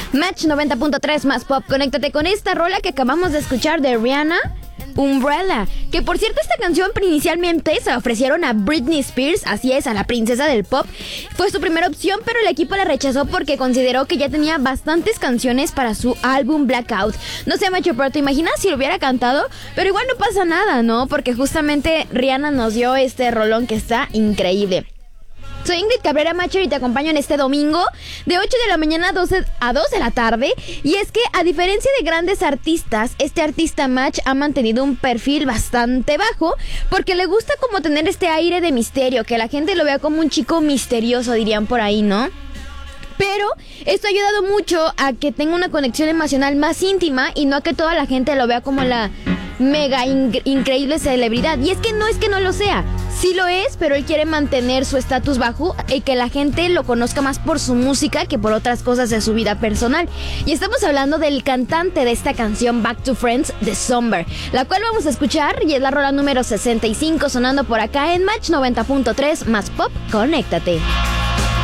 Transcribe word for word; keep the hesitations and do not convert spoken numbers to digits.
Match noventa punto tres más pop. Conéctate con esta rola que acabamos de escuchar de Rihanna, Umbrella. Que por cierto, esta canción inicialmente se la ofrecieron a Britney Spears, así es, a la princesa del pop. Fue su primera opción, pero el equipo la rechazó porque consideró que ya tenía bastantes canciones para su álbum Blackout. No sé, macho, pero te imaginas si lo hubiera cantado, pero igual no pasa nada, ¿no? Porque justamente Rihanna nos dio este rolón que está increíble. Soy Ingrid Cabrera, macho, y te acompaño en este domingo de ocho de la mañana a doce a dos de la tarde. Y es que, a diferencia de grandes artistas, este artista Match ha mantenido un perfil bastante bajo porque le gusta como tener este aire de misterio, que la gente lo vea como un chico misterioso, dirían por ahí, ¿no? Pero esto ha ayudado mucho a que tenga una conexión emocional más íntima y no a que toda la gente lo vea como la mega in- increíble celebridad. Y es que no es que no lo sea, sí lo es, pero él quiere mantener su estatus bajo y que la gente lo conozca más por su música que por otras cosas de su vida personal. Y estamos hablando del cantante de esta canción Back to Friends, The Somber, la cual vamos a escuchar y es la rola número sesenta y cinco sonando por acá en Match noventa punto tres más pop. Conéctate.